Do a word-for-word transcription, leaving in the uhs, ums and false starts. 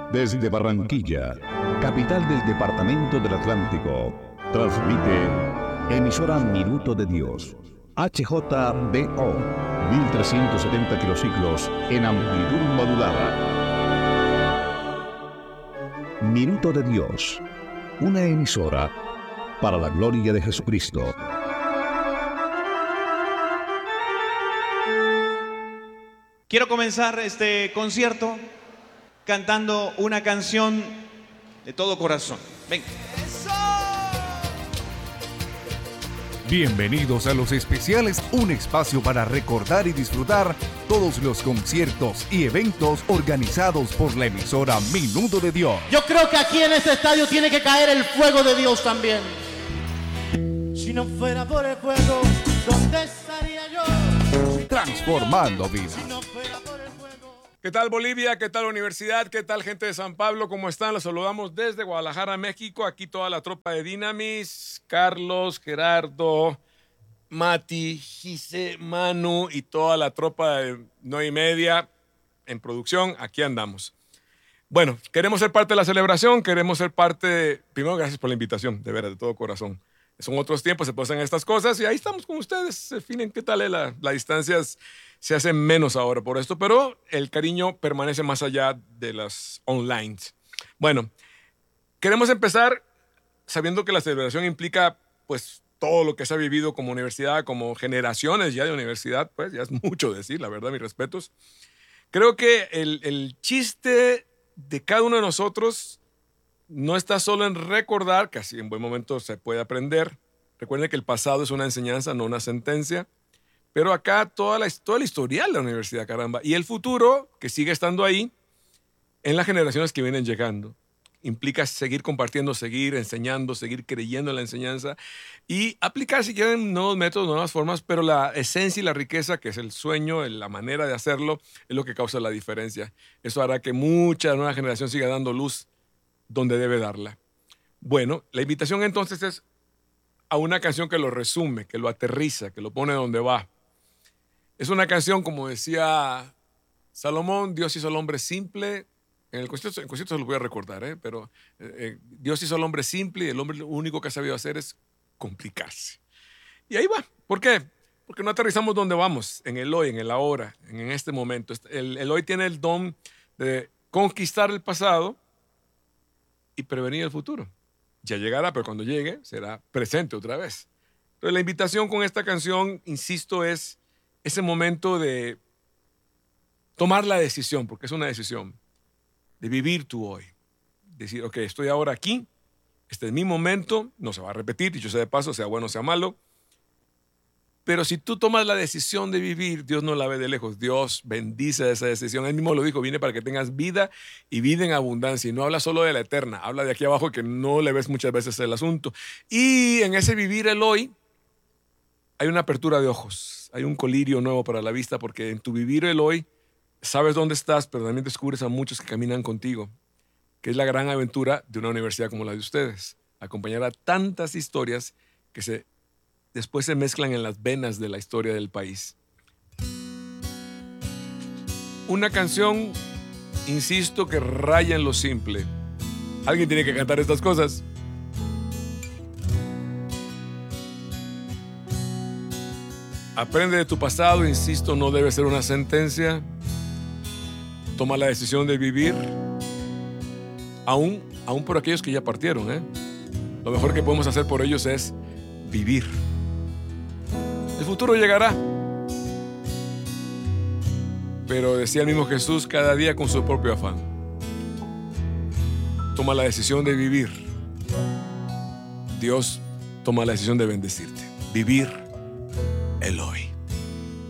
Desde Barranquilla, capital del departamento del Atlántico, transmite emisora Minuto de Dios, H J B O, mil trescientos setenta kilociclos en amplitud modulada. Minuto de Dios, una emisora para la gloria de Jesucristo. Quiero comenzar este concierto cantando una canción de todo corazón. Ven. Bienvenidos a Los Especiales, un espacio para recordar y disfrutar todos los conciertos y eventos organizados por la emisora Minuto de Dios. Yo creo que aquí en este estadio tiene que caer el fuego de Dios también. Si no fuera por el fuego, ¿dónde estaría yo? Transformando vidas. Si no fuera por el fuego. ¿Qué tal Bolivia? ¿Qué tal Universidad? ¿Qué tal gente de San Pablo? ¿Cómo están? Los saludamos desde Guadalajara, México. Aquí toda la tropa de Dynamis, Carlos, Gerardo, Mati, Gise, Manu y toda la tropa de nueve y media en producción. Aquí andamos. Bueno, queremos ser parte de la celebración, queremos ser parte de... Primero, gracias por la invitación, de veras, de todo corazón. Son otros tiempos, se pasan estas cosas y ahí estamos con ustedes. Se definen qué tal es la, la distancia. Se hace menos ahora por esto, pero el cariño permanece más allá de las online. Bueno, queremos empezar sabiendo que la celebración implica pues todo lo que se ha vivido como universidad, como generaciones ya de universidad, pues ya es mucho decir, la verdad, mis respetos. Creo que el, el chiste de cada uno de nosotros no está solo en recordar, que así en buen momento se puede aprender. Recuerden que el pasado es una enseñanza, no una sentencia. Pero acá toda la, toda la historial de la universidad, caramba. Y el futuro, que sigue estando ahí, en las generaciones que vienen llegando. Implica seguir compartiendo, seguir enseñando, seguir creyendo en la enseñanza y aplicar, si quieren, nuevos métodos, nuevas formas, pero la esencia y la riqueza, que es el sueño, la manera de hacerlo, es lo que causa la diferencia. Eso hará que mucha nueva generación siga dando luz donde debe darla. Bueno, la invitación entonces es a una canción que lo resume, que lo aterriza, que lo pone donde va. Es una canción, como decía Salomón, Dios hizo al hombre simple. En el concierto, en el concierto se lo voy a recordar, ¿eh? pero eh, Dios hizo al hombre simple y el hombre lo único que ha sabido hacer es complicarse. Y ahí va. ¿Por qué? Porque no aterrizamos donde vamos, en el hoy, en el ahora, en este momento. El, el hoy tiene el don de conquistar el pasado y prevenir el futuro. Ya llegará, pero cuando llegue será presente otra vez. Entonces la invitación con esta canción, insisto, es ese momento de tomar la decisión, porque es una decisión, de vivir tu hoy. Decir, ok, estoy ahora aquí, este es mi momento, no se va a repetir, dicho sea de paso, sea bueno o sea malo, pero si tú tomas la decisión de vivir, Dios no la ve de lejos. Dios bendice esa decisión. Él mismo lo dijo, viene para que tengas vida y vida en abundancia. Y no habla solo de la eterna, habla de aquí abajo que no le ves muchas veces el asunto. Y en ese vivir el hoy hay una apertura de ojos, hay un colirio nuevo para la vista, porque en tu vivir el hoy sabes dónde estás, pero también descubres a muchos que caminan contigo, que es la gran aventura de una universidad como la de ustedes. Acompañar a tantas historias que se después se mezclan en las venas de la historia del país. Una canción, insisto, que raya en lo simple. Alguien tiene que cantar estas cosas. Aprende de tu pasado, insisto, no debe ser una sentencia. Toma la decisión de vivir, aún, aún por aquellos que ya partieron, ¿eh? Lo mejor que podemos hacer por ellos es vivir. El futuro llegará. Pero decía el mismo Jesús, cada día con su propio afán. Toma la decisión de vivir. Dios toma la decisión de bendecirte. Vivir el hoy.